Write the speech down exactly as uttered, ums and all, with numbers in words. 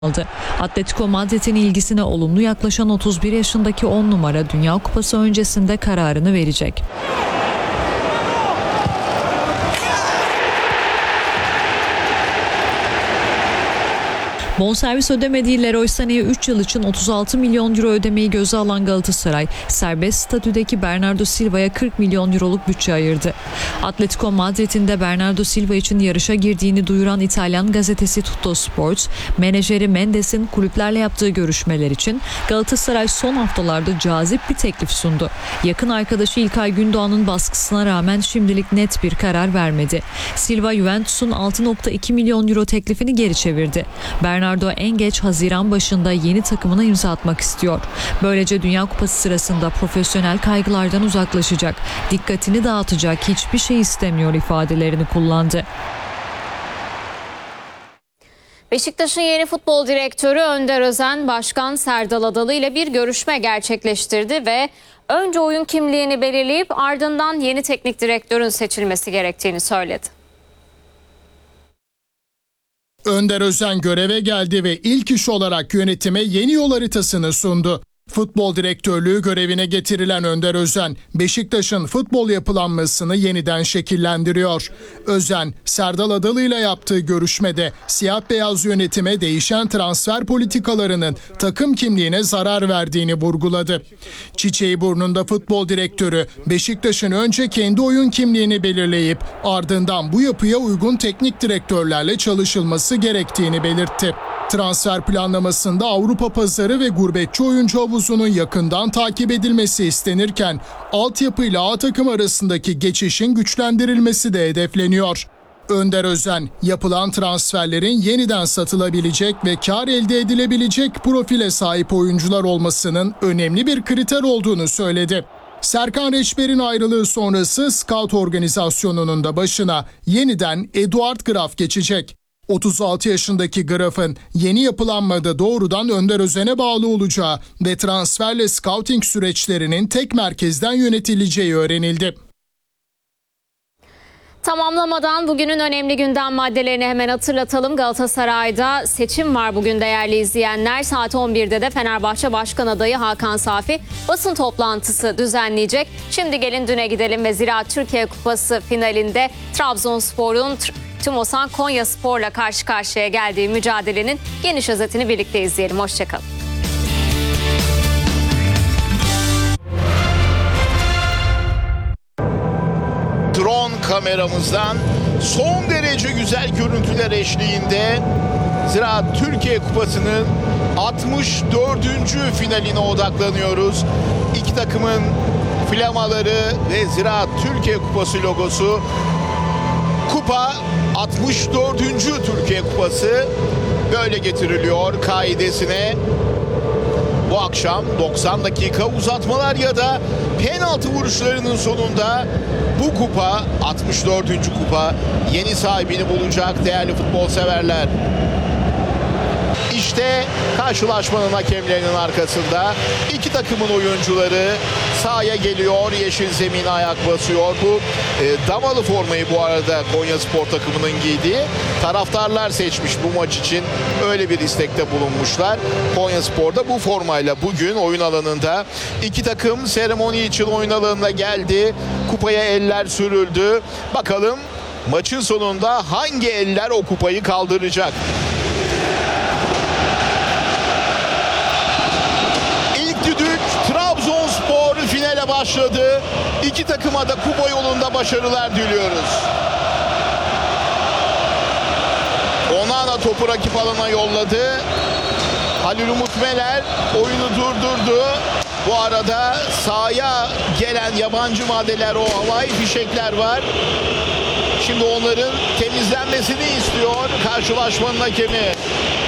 aldı. Atletico Madrid'in ilgisine olumlu yaklaşan otuz bir yaşındaki on numara Dünya Kupası öncesinde kararını verecek. Bonservis ödemediği Leroy Sané'ye üç yıl için otuz altı milyon euro ödemeyi göze alan Galatasaray, serbest statüdeki Bernardo Silva'ya kırk milyon euroluk bütçe ayırdı. Atletico Madrid'in de Bernardo Silva için yarışa girdiğini duyuran İtalyan gazetesi Tutto Sport, menajeri Mendes'in kulüplerle yaptığı görüşmeler için Galatasaray son haftalarda cazip bir teklif sundu. Yakın arkadaşı İlkay Gündoğan'ın baskısına rağmen şimdilik net bir karar vermedi. Silva, Juventus'un altı virgül iki milyon euro teklifini geri çevirdi. Bernardo en geç Haziran başında yeni takımına imza atmak istiyor. Böylece Dünya Kupası sırasında profesyonel kaygılardan uzaklaşacak, dikkatini dağıtacak hiçbir şey istemiyor ifadelerini kullandı. Beşiktaş'ın yeni futbol direktörü Önder Özen, Başkan Serdal Adalı ile bir görüşme gerçekleştirdi ve önce oyun kimliğini belirleyip ardından yeni teknik direktörün seçilmesi gerektiğini söyledi. Önder Özen göreve geldi ve ilk iş olarak yönetime yeni yol haritasını sundu. Futbol direktörlüğü görevine getirilen Önder Özen, Beşiktaş'ın futbol yapılanmasını yeniden şekillendiriyor. Özen, Serdal Adalı ile yaptığı görüşmede siyah beyaz yönetime değişen transfer politikalarının takım kimliğine zarar verdiğini vurguladı. Çiçeği burnunda futbol direktörü, Beşiktaş'ın önce kendi oyun kimliğini belirleyip ardından bu yapıya uygun teknik direktörlerle çalışılması gerektiğini belirtti. Transfer planlamasında Avrupa pazarı ve gurbetçi oyuncu havuzunun yakından takip edilmesi istenirken altyapıyla A takım arasındaki geçişin güçlendirilmesi de hedefleniyor. Önder Özen, yapılan transferlerin yeniden satılabilecek ve kar elde edilebilecek profile sahip oyuncular olmasının önemli bir kriter olduğunu söyledi. Serkan Reçber'in ayrılığı sonrası scout organizasyonunun da başına yeniden Eduard Graf geçecek. otuz altı yaşındaki Graf'ın yeni yapılanmada doğrudan Önder Özen'e bağlı olacağı ve transferle scouting süreçlerinin tek merkezden yönetileceği öğrenildi. Tamamlamadan bugünün önemli gündem maddelerini hemen hatırlatalım. Galatasaray'da seçim var bugün değerli izleyenler. Saat on birde de Fenerbahçe Başkan Adayı Hakan Safi basın toplantısı düzenleyecek. Şimdi gelin düne gidelim ve Ziraat Türkiye Kupası finalinde Trabzonspor'un Tümosan Konyaspor'la karşı karşıya geldiği mücadelenin geniş özetini birlikte izleyelim. Hoşçakalın. Drone kameramızdan son derece güzel görüntüler eşliğinde Ziraat Türkiye Kupası'nın altmış dördüncü finaline odaklanıyoruz. İki takımın flamaları ve Ziraat Türkiye Kupası logosu. Kupa altmış dördüncü Türkiye Kupası böyle getiriliyor kaidesine. Bu akşam doksan dakika uzatmalar ya da penaltı vuruşlarının sonunda bu kupa altmış dördüncü kupa yeni sahibini bulacak değerli futbol severler. İşte karşılaşmanın hakemlerinin arkasında iki takımın oyuncuları sahaya geliyor. Yeşil zemine ayak basıyor. Bu e, damalı formayı bu arada Konyaspor takımının giydiği. Taraftarlar seçmiş bu maç için. Öyle bir istekte bulunmuşlar. Konyaspor'da bu formayla bugün oyun alanında iki takım seremoni için oyun alanına geldi. Kupaya eller sürüldü. Bakalım maçın sonunda hangi eller o kupayı kaldıracak? Trabzonspor finale başladı. İki takıma da kupa yolunda başarılar diliyoruz. Onana topu rakip alana yolladı. Halil Umut Meler oyunu durdurdu. Bu arada sahaya gelen yabancı maddeler, o havai fişekler var. Şimdi onların temizlenmesini istiyor karşılaşmanın hakemi.